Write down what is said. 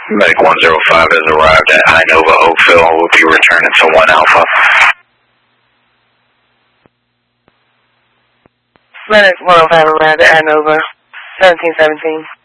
Medic 105 has arrived at High Nova Oakville and will be returning to 1 Alpha. Medic 105 arrived at High Nova, 1717.